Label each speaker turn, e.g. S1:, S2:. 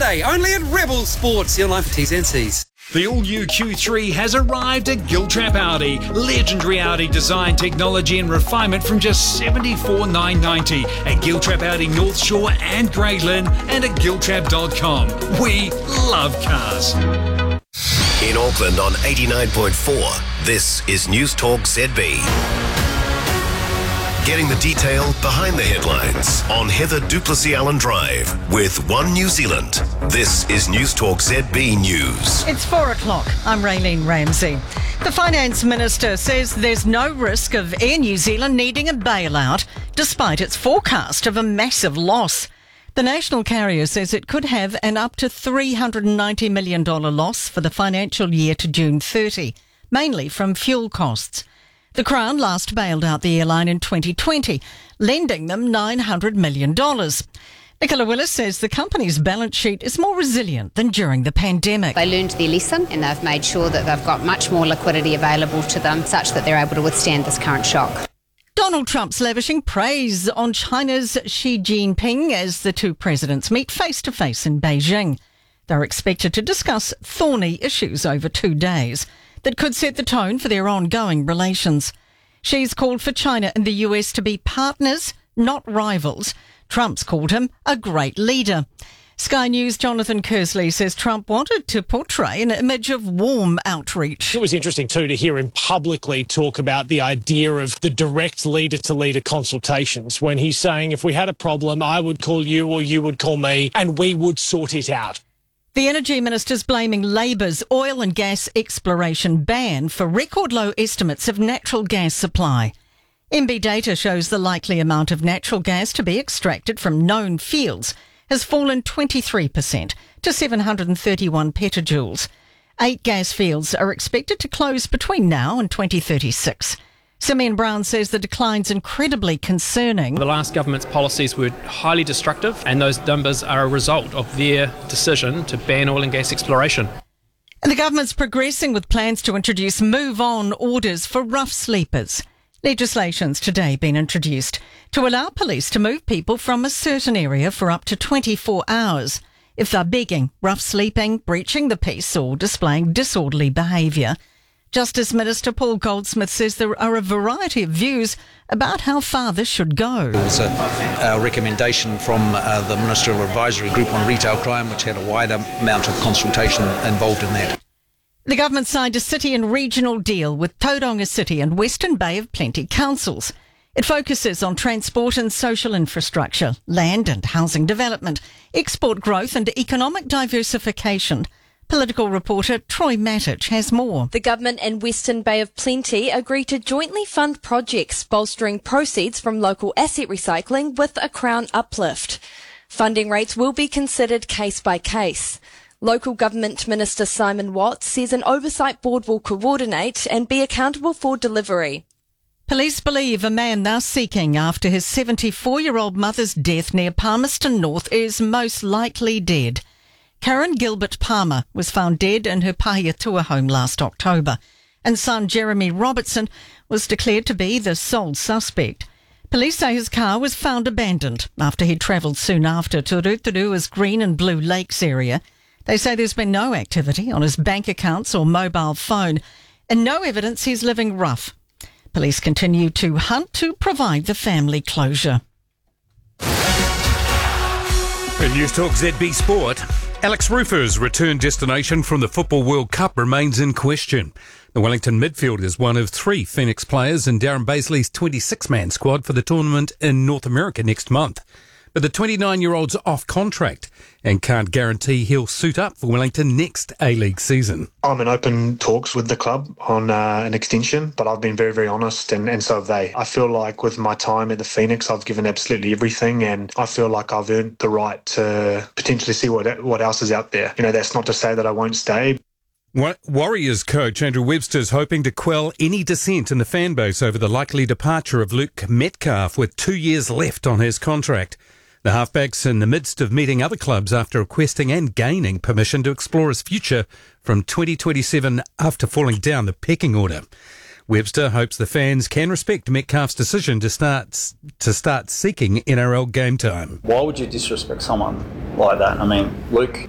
S1: Saturday, only at Rebel Sports. See online for T's and C's.
S2: The all-new Q3 has arrived at Giltrap Audi. Legendary Audi design, technology and refinement from just $74,990 at Giltrap Audi North Shore and Grey Lynn and at giltrap.com. We love cars.
S3: In Auckland on 89.4, this is News Talk ZB. Getting the detail behind the headlines on Heather Duplessis Allen Drive with One New Zealand. This is News Talk ZB News.
S4: It's 4 o'clock. I'm Raylene Ramsey. The Finance Minister says there's no risk of Air New Zealand needing a bailout despite its forecast of a massive loss. The national carrier says it could have an up to $390 million loss for the financial year to June 30, mainly from fuel costs. The Crown last bailed out the airline in 2020, lending them $900 million. Nicola Willis says the company's balance sheet is more resilient than during the pandemic.
S5: They learned their lesson and they've made sure that they've got much more liquidity available to them such that they're able to withstand this current shock.
S4: Donald Trump's lavishing praise on China's Xi Jinping as the two presidents meet face-to-face in Beijing. They're expected to discuss thorny issues over 2 days that could set the tone for their ongoing relations. Xi's called for China and the US to be partners, not rivals. Trump's called him a great leader. Sky News' Jonathan Kersley says Trump wanted to portray an image of warm outreach.
S6: It was interesting too to hear him publicly talk about the idea of the direct leader-to-leader consultations when he's saying if we had a problem, I would call you or you would call me and we would sort it out.
S4: The Energy Minister's blaming Labour's oil and gas exploration ban for record low estimates of natural gas supply. MB data shows the likely amount of natural gas to be extracted from known fields has fallen 23% to 731 petajoules. 8 gas fields are expected to close between now and 2036. Simeon Brown says the decline's incredibly concerning.
S7: The last government's policies were highly destructive, and those numbers are a result of their decision to ban oil and gas exploration.
S4: And the government's progressing with plans to introduce move-on orders for rough sleepers. Legislation's today been introduced to allow police to move people from a certain area for up to 24 hours if they're begging, rough sleeping, breaching the peace or displaying disorderly behaviour. Justice Minister Paul Goldsmith says there are a variety of views about how far this should go.
S8: There's a recommendation from the Ministerial Advisory Group on Retail Crime, which had a wide amount of consultation involved in that.
S4: The government signed a city and regional deal with Tauranga City and Western Bay of Plenty councils. It focuses on transport and social infrastructure, land and housing development, export growth and economic diversification. Political reporter Troy Matic has more.
S9: The government and Western Bay of Plenty agreed to jointly fund projects bolstering proceeds from local asset recycling with a Crown uplift. Funding rates will be considered case by case. Local Government Minister Simon Watts says an oversight board will coordinate and be accountable for delivery.
S4: Police believe a man they're seeking after his 74-year-old mother's death near Palmerston North is most likely dead. Karen Gilbert Palmer was found dead in her Pahiatua home last October, and son Jeremy Robertson was declared to be the sole suspect. Police say his car was found abandoned after he'd travelled soon after to Ruturua's Green and Blue Lakes area. They say there's been no activity on his bank accounts or mobile phone, and no evidence he's living rough. Police continue to hunt to provide the family closure.
S10: In News Talk ZB Sport, Alex Rufer's return destination from the Football World Cup remains in question. The Wellington midfielder is one of 3 Phoenix players in Darren Bazley's 26-man squad for the tournament in North America next month. But the 29-year-old's off contract and can't guarantee he'll suit up for Wellington next A-League season.
S11: I'm in open talks with the club on an extension, but I've been very, very honest, and so have they. I feel like with my time at the Phoenix, I've given absolutely everything, and I feel like I've earned the right to potentially see what else is out there. You know, that's not to say that I won't stay.
S10: Warriors coach Andrew Webster is hoping to quell any dissent in the fan base over the likely departure of Luke Metcalf with 2 years left on his contract. The halfback's in the midst of meeting other clubs after requesting and gaining permission to explore his future from 2027 after falling down the pecking order. Webster hopes the fans can respect Metcalf's decision to start seeking NRL game time.
S12: Why would you disrespect someone like that? I mean, Luke